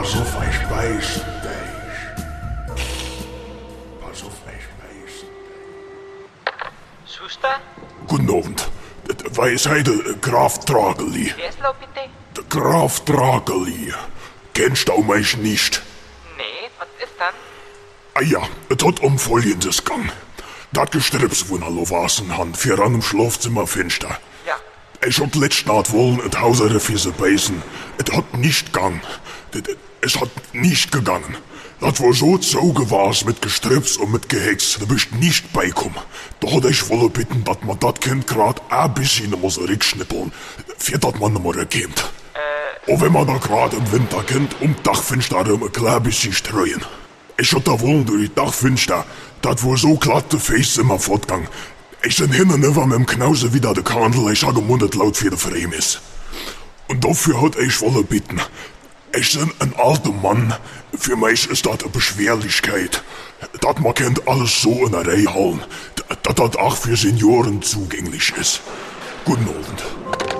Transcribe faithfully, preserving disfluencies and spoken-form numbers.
Pass auf, ich beiß dich. Pass auf, ich beiß dich. Schuster? Guten Abend. Wer seid der Graf Drageli? Wer ist da bitte? Der Graf Drageli. Kennst du mich nicht? Nee, was ist dann? Ah ja, es hat um Folgendes gegangen. Das Gestripps, wo er wasen han, für an im Schlafzimmer Fenster. Ja. Ich hab letzte Nacht wollen et Hausere für sie beißen. Es hat nicht gegangen. Es hat nicht gegangen. Das war so zaugewas mit Gestripps und mit Gehex. Da bist nicht beikommen. Da hat ich wolle bitten, dass man das Kind grad ein bisschen muss rückschnippeln, für das man nicht mehr erkennt. Äh. Und wenn man da grad im Winter kennt, um Dachfenster um ein klein bisschen streuen. Ich hab da wollen durch die Dachfenster, das war so glatt der Face immer fortgegangen. Ich bin hin und über mit dem Knause wieder der Kandel, ich habe gemundet laut für der Frame ist. Und dafür hat ich wolle bitten. Ich bin ein alter Mann. Für mich ist das eine Beschwerlichkeit. Das man kennt alles so in der Reihe halten. Dass das auch für Senioren zugänglich ist. Guten Abend.